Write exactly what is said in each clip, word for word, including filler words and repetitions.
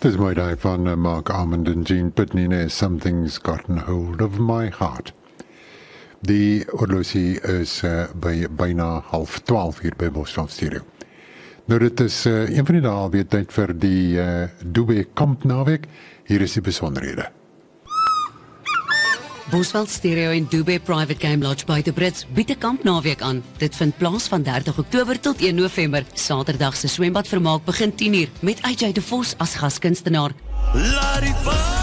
Dis mooi daai van uh, Mark Almond en Gene Pitney, Something's Gotten Hold of My Heart. Die oorlosie is uh, by byna half twaalf hier by Bosveld Stereo. Nou dit is uh, een van die dae weer tyd vir die uh, Dubé Kamp naweek. Hier is die besonderhede. Bosveld Stereo en Dubé Private Game Lodge by die Brits bied 'n kampnaweek aan. Dit vind plaas van dertig Oktober tot een November. Saterdag se swembadvermaak begin tien uur met A J de Vos as gaskunstenaar. Laat die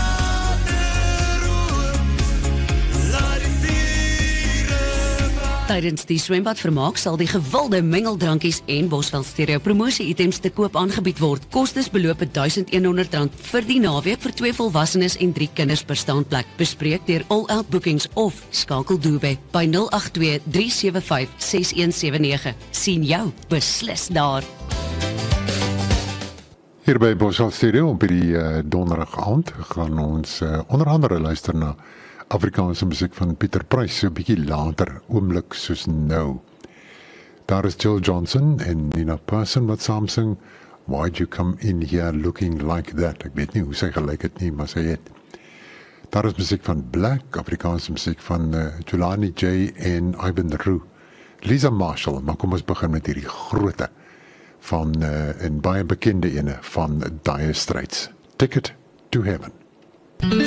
Tydens die swembadvermaak sal die gewilde mengeldrankies en Bosveld Stereo promosie-items te koop aangebied word. Kostes beloop duisend honderd rand vir die naweek vir twee volwassenes en drie kinders per staanplek. Bespreek deur All Out Bookings of skakel Dubé by nul agt twee drie sewe vyf ses een sewe nege. Sien jou beslis daar. Hier by Bosveld Stereo op die uh, donderdag aand gaan ons uh, onder andere luister na Afrikaanse musiek van Pieter Pryce, so 'n bietjie later, oomblik soos nou. Daar is Jill Johnson en Nina Persson wat saam sing, Why'd You Come In Here Looking Like That? Ek weet nie hoe sy gelyk het nie, maar sy het. Daar is musiek van Black, Afrikaanse musiek van uh, Julani J en Ivan Roux. Lisa Marshall, maar kom ons begin met hierdie groote van uh, en baie bekende ene van Dire Straits. Ticket to Heaven.